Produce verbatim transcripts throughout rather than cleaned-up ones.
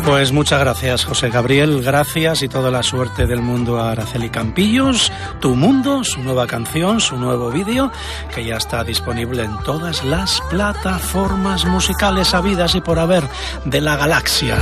Pues muchas gracias, José Gabriel. Gracias y toda la suerte del mundo a Araceli Campillos. Tu Mundo, su nueva canción, su nuevo vídeo, que ya está disponible en todas las plataformas musicales habidas y por haber de la galaxia.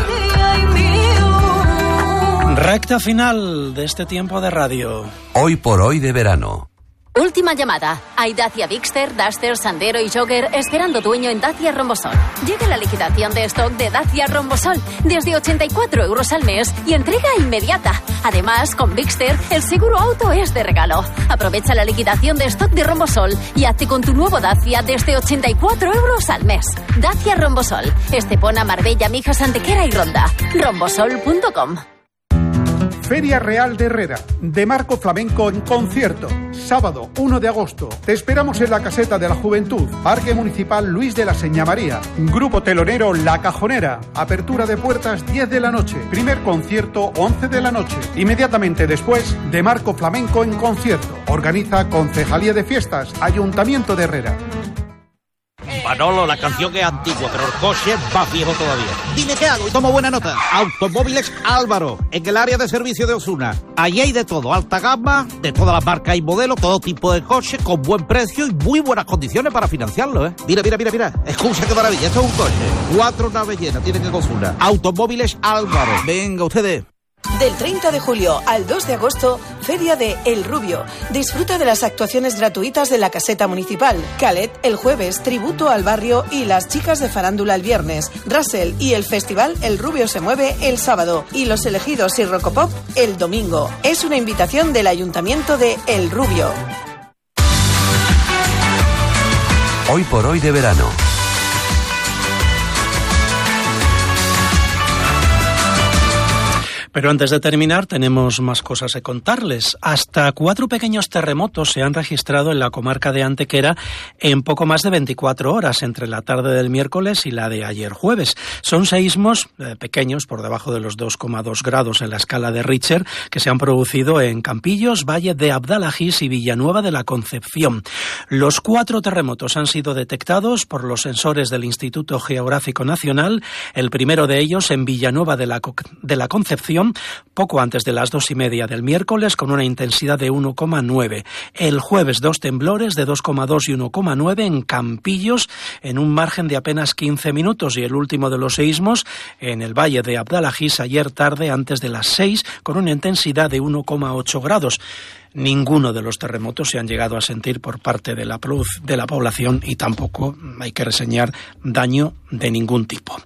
Recta final de este tiempo de radio. Hoy por hoy de verano. Última llamada. Hay Dacia Bigster, Duster, Sandero y Jogger esperando dueño en Dacia Rombosol. Llega la liquidación de stock de Dacia Rombosol desde ochenta y cuatro euros al mes y entrega inmediata. Además, con Bigster, el seguro auto es de regalo. Aprovecha la liquidación de stock de Rombosol y hazte con tu nuevo Dacia desde ochenta y cuatro euros al mes. Dacia Rombosol. Estepona, Marbella, Mijas, Antequera y Ronda. rombosol punto com. Feria Real de Herrera, de Marco Flamenco en concierto. Sábado uno de agosto. Te esperamos en la Caseta de la Juventud, Parque Municipal Luis de la Seña María. Grupo telonero La Cajonera. Apertura de puertas diez de la noche. Primer concierto once de la noche. Inmediatamente después, de Marco Flamenco en concierto. Organiza Concejalía de Fiestas, Ayuntamiento de Herrera. Manolo, la canción es antigua, pero el coche es más viejo todavía. Dime qué hago y tomo buena nota. Automóviles Álvaro, en el área de servicio de Osuna. Allí hay de todo, alta gama, de todas las marcas y modelos, todo tipo de coches, con buen precio y muy buenas condiciones para financiarlo, ¿eh? Mira, mira, mira, mira. Escucha qué maravilla, esto es un coche. Cuatro naves llenas tienen en Osuna. Automóviles Álvaro. Venga, ustedes. Del treinta de julio al dos de agosto, Feria de El Rubio. Disfruta de las actuaciones gratuitas de la Caseta Municipal. Calet el jueves, tributo al barrio y las chicas de farándula el viernes. Russell y el festival El Rubio se mueve el sábado. Y los elegidos y Rocopop el domingo. Es una invitación del Ayuntamiento de El Rubio. Hoy por hoy de verano. Pero antes de terminar, tenemos más cosas que contarles. Hasta cuatro pequeños terremotos se han registrado en la comarca de Antequera en poco más de veinticuatro horas, entre la tarde del miércoles y la de ayer jueves. Son seísmos eh, pequeños, por debajo de los dos coma dos grados en la escala de Richter, que se han producido en Campillos, Valle de Abdalajís y Villanueva de la Concepción. Los cuatro terremotos han sido detectados por los sensores del Instituto Geográfico Nacional, el primero de ellos en Villanueva de la, de la Concepción, poco antes de las dos y media del miércoles, con una intensidad de uno coma nueve. El jueves, dos temblores de dos coma dos y uno coma nueve en Campillos, en un margen de apenas quince minutos, y el último de los seísmos en el Valle de Abdalajís ayer tarde, antes de las seis, con una intensidad de uno coma ocho grados. Ninguno de los terremotos se han llegado a sentir por parte de la, de la población y tampoco hay que reseñar daño de ningún tipo.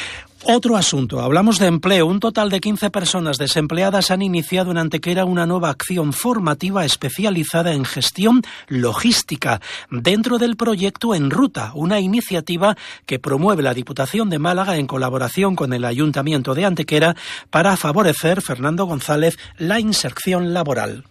Otro asunto, hablamos de empleo. Un total de quince personas desempleadas han iniciado en Antequera una nueva acción formativa especializada en gestión logística dentro del proyecto En Ruta, una iniciativa que promueve la Diputación de Málaga en colaboración con el Ayuntamiento de Antequera para favorecer, Fernando González, la inserción laboral.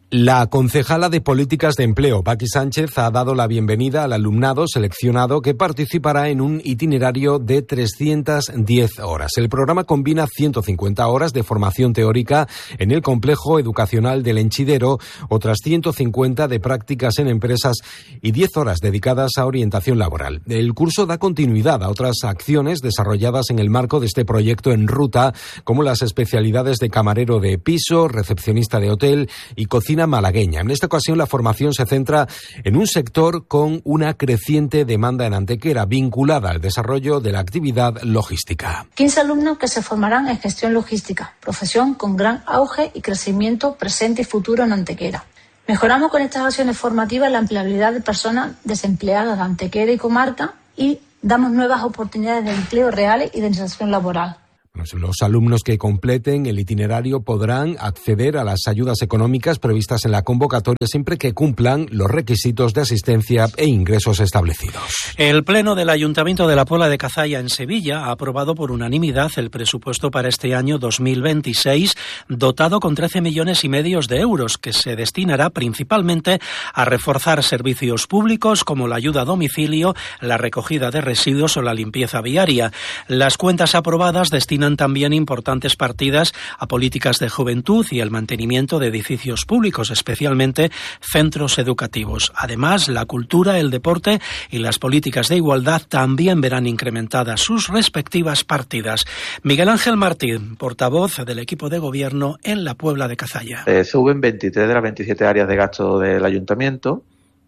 La concejala de Políticas de Empleo, Paqui Sánchez, ha dado la bienvenida al alumnado seleccionado que participará en un itinerario de trescientas diez horas. El programa combina ciento cincuenta horas de formación teórica en el complejo educacional del Enchidero, otras ciento cincuenta de prácticas en empresas y diez horas dedicadas a orientación laboral. El curso da continuidad a otras acciones desarrolladas en el marco de este proyecto En Ruta, como las especialidades de camarero de piso, recepcionista de hotel y cocina malagueña. En esta ocasión la formación se centra en un sector con una creciente demanda en Antequera, vinculada al desarrollo de la actividad logística. quince alumnos que se formarán en gestión logística, profesión con gran auge y crecimiento presente y futuro en Antequera. Mejoramos con estas acciones formativas la empleabilidad de personas desempleadas de Antequera y comarca y damos nuevas oportunidades de empleo reales y de inserción laboral. Los alumnos que completen el itinerario podrán acceder a las ayudas económicas previstas en la convocatoria siempre que cumplan los requisitos de asistencia e ingresos establecidos. El Pleno del Ayuntamiento de la Puebla de Cazalla en Sevilla ha aprobado por unanimidad el presupuesto para este año dos mil veintiséis, dotado con trece millones y medio de euros, que se destinará principalmente a reforzar servicios públicos como la ayuda a domicilio, la recogida de residuos o la limpieza viaria. Las cuentas aprobadas destinan destinan también importantes partidas a políticas de juventud y el mantenimiento de edificios públicos, especialmente centros educativos. Además, la cultura, el deporte y las políticas de igualdad también verán incrementadas sus respectivas partidas. Miguel Ángel Martín, portavoz del equipo de gobierno en la Puebla de Cazalla. Eh, suben veintitrés de las veintisiete áreas de gasto del ayuntamiento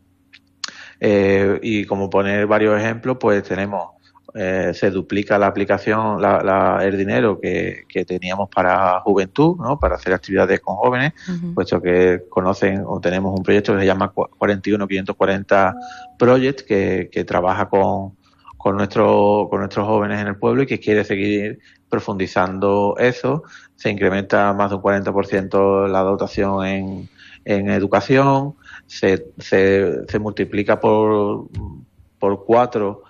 eh, y como poner varios ejemplos, pues tenemos, eh, se duplica la aplicación, la, la, el dinero que, que teníamos para juventud, ¿no? Para hacer actividades con jóvenes, uh-huh. puesto que conocen o tenemos un proyecto que se llama cuarenta y uno quinientos cuarenta Project que, que trabaja con con nuestro, con nuestros jóvenes en el pueblo y que quiere seguir profundizando eso. Se incrementa más de un cuarenta por ciento la dotación en, en educación, se, se, se multiplica por, por cuatro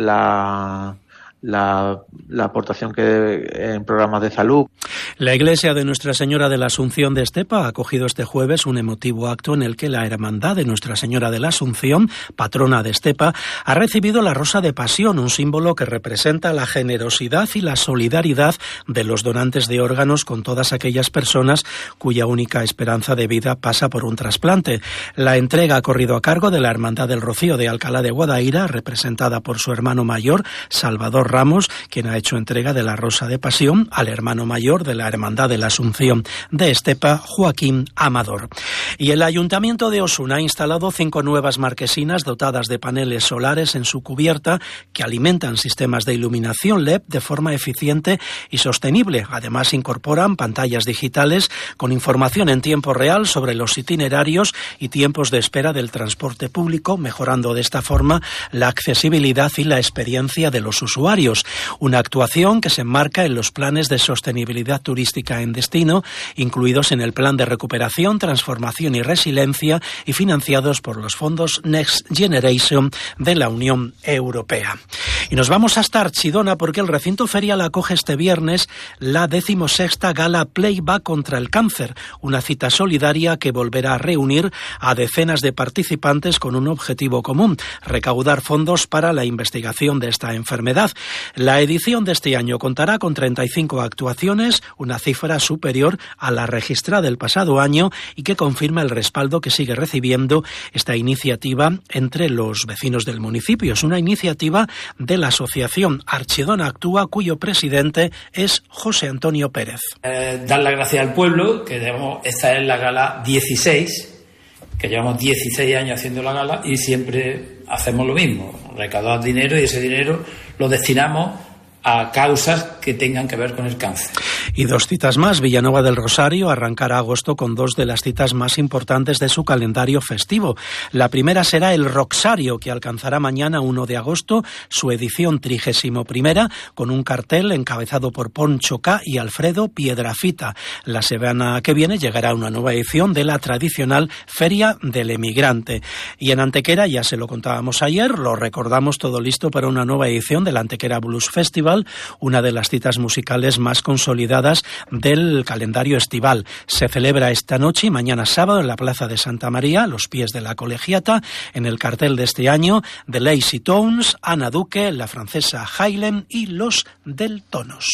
la, la, la aportación que en programas de salud. La Iglesia de Nuestra Señora de la Asunción de Estepa ha acogido este jueves un emotivo acto en el que la Hermandad de Nuestra Señora de la Asunción, patrona de Estepa, ha recibido la Rosa de Pasión, un símbolo que representa la generosidad y la solidaridad de los donantes de órganos con todas aquellas personas cuya única esperanza de vida pasa por un trasplante. La entrega ha corrido a cargo de la Hermandad del Rocío de Alcalá de Guadaira, representada por su hermano mayor, Salvador Ramos, quien ha hecho entrega de la Rosa de Pasión al hermano mayor de la Hermandad de la Asunción de Estepa, Joaquín Amador. Y el Ayuntamiento de Osuna ha instalado cinco nuevas marquesinas dotadas de paneles solares en su cubierta que alimentan sistemas de iluminación L E D de forma eficiente y sostenible. Además, incorporan pantallas digitales con información en tiempo real sobre los itinerarios y tiempos de espera del transporte público, mejorando de esta forma la accesibilidad y la experiencia de los usuarios. Una actuación que se enmarca en los planes de sostenibilidad turística en destino, incluidos en el Plan de Recuperación, Transformación y Resiliencia y financiados por los fondos Next Generation de la Unión Europea. Y nos vamos hasta Archidona porque el recinto ferial acoge este viernes la decimosexta Gala Playback contra el Cáncer, una cita solidaria que volverá a reunir a decenas de participantes con un objetivo común: recaudar fondos para la investigación de esta enfermedad. La edición de este año contará con treinta y cinco actuaciones, una cifra superior a la registrada el pasado año y que confirma el respaldo que sigue recibiendo esta iniciativa entre los vecinos del municipio. Es una iniciativa de la asociación Archidona Actúa, cuyo presidente es José Antonio Pérez. Eh, dar las gracias al pueblo, que debemos, esta es la gala dieciséis, que llevamos dieciséis años haciendo la gala y siempre hacemos lo mismo, recaudar dinero y ese dinero lo destinamos a causas que tengan que ver con el cáncer. Y dos citas más. Villanueva del Rosario arrancará agosto con dos de las citas más importantes de su calendario festivo. La primera será el Roxario, que alcanzará mañana uno de agosto su edición trigésimo primera, con un cartel encabezado por Poncho K y Alfredo Piedrafita. La semana que viene llegará una nueva edición de la tradicional Feria del Emigrante. Y en Antequera, ya se lo contábamos ayer, lo recordamos, todo listo para una nueva edición del Antequera Blues Festival, una de las citas musicales más consolidadas del calendario estival. Se celebra esta noche y mañana sábado en la Plaza de Santa María, a los pies de la Colegiata. En el cartel de este año, The Lazy Tones, Ana Duque, la francesa Haylem y los Deltonos.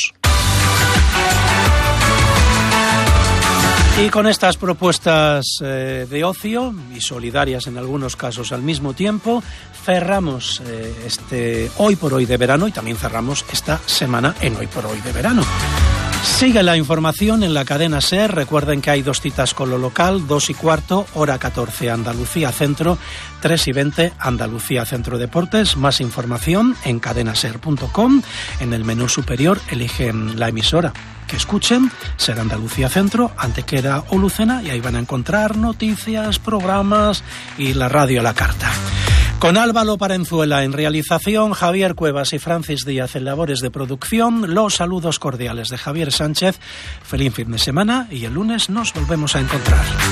Y con estas propuestas eh, de ocio y solidarias en algunos casos al mismo tiempo, cerramos eh, este Hoy por Hoy de verano y también cerramos esta semana en Hoy por Hoy de verano. Sigue la información en la cadena SER. Recuerden que hay dos citas con lo local, dos y cuarto, hora catorce Andalucía Centro, tres y veinte Andalucía Centro Deportes. Más información en cadenaser punto com. En el menú superior eligen la emisora que escuchen, SER Andalucía Centro, Antequera o Lucena, y ahí van a encontrar noticias, programas y la radio a la carta. Con Álvaro Parenzuela en realización, Javier Cuevas y Francis Díaz en labores de producción, los saludos cordiales de Javier Sánchez. Feliz fin de semana y el lunes nos volvemos a encontrar.